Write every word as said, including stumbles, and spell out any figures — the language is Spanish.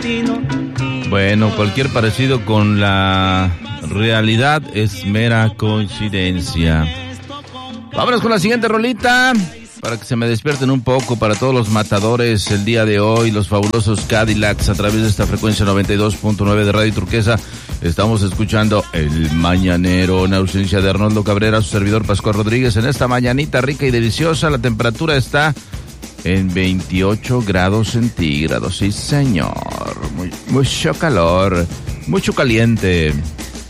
Bueno, cualquier parecido con la realidad es mera coincidencia. Vámonos con la siguiente rolita, para que se me despierten un poco, para todos los matadores el día de hoy, los fabulosos Cadillacs, a través de esta frecuencia noventa y dos punto nueve de Radio Turquesa. Estamos escuchando El Mañanero, en ausencia de Arnoldo Cabrera, su servidor Pascual Rodríguez. En esta mañanita rica y deliciosa, la temperatura está en veintiocho grados centígrados. Sí, señor. Muy, mucho calor, mucho caliente.